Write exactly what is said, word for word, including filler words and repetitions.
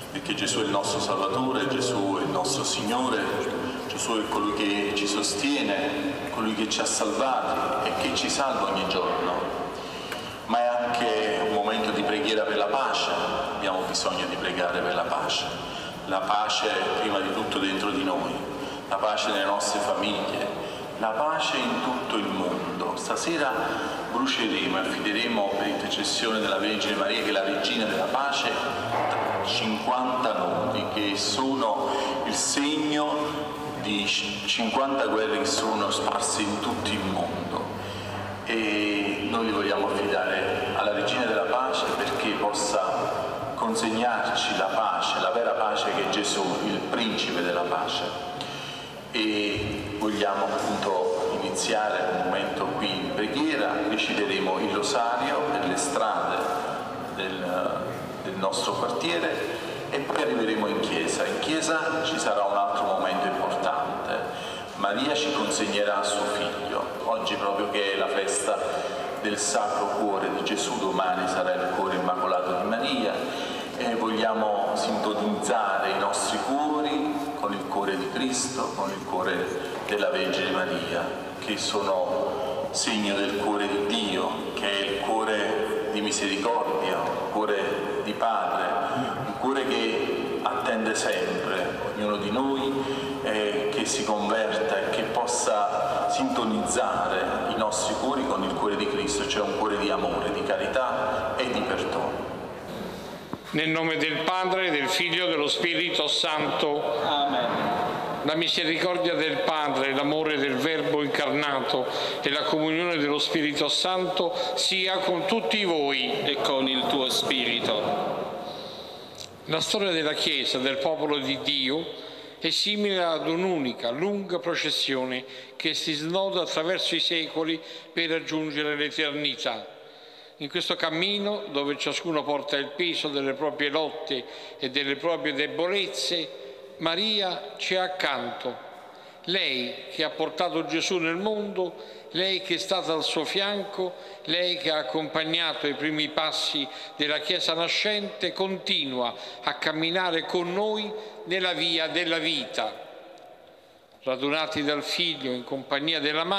perché Gesù è il nostro Salvatore, Gesù è il nostro Signore, Gesù è colui che ci sostiene, colui che ci ha salvati e che ci salva ogni giorno. Ma è anche un momento di preghiera per la pace, abbiamo bisogno di pregare per la pace, la pace prima di tutto dentro di noi, la pace nelle nostre famiglie, la pace in tutto il mondo. Stasera bruceremo e affideremo per intercessione della Vergine Maria, che è la Regina della Pace, cinquanta nodi che sono il segno di cinquanta guerre che sono sparse in tutto il mondo. E noi li vogliamo affidare alla Regina della Pace perché possa consegnarci la pace, la vera pace che è Gesù, il Principe della pace. E vogliamo appunto iniziare un momento qui in preghiera, reciteremo il rosario per le strade del, del nostro quartiere e poi arriveremo in chiesa. In chiesa ci sarà un altro momento importante. Maria ci consegnerà suo figlio, oggi proprio che è la festa del Sacro Cuore di Gesù, domani sarà il Cuore Immacolato di Maria e vogliamo sintonizzare i nostri cuori con il cuore di Cristo, con il cuore della Vergine Maria, che sono segno del cuore di Dio, che è il cuore di misericordia, il cuore di Padre, un cuore che attende sempre ognuno di noi, eh, che si converta e che possa sintonizzare i nostri cuori con il cuore di Cristo, cioè un cuore di amore, di carità e di perdono. Nel nome del Padre, del Figlio e dello Spirito Santo. Amen. La misericordia del Padre, l'amore del Verbo incarnato e la comunione dello Spirito Santo sia con tutti voi. E con il tuo spirito. La storia della Chiesa, del popolo di Dio, è simile ad un'unica, lunga processione che si snoda attraverso i secoli per raggiungere l'eternità. In questo cammino, dove ciascuno porta il peso delle proprie lotte e delle proprie debolezze, Maria ci è accanto. Lei che ha portato Gesù nel mondo, lei che è stata al suo fianco, lei che ha accompagnato i primi passi della Chiesa nascente, continua a camminare con noi nella via della vita. Radunati dal Figlio in compagnia della Madre,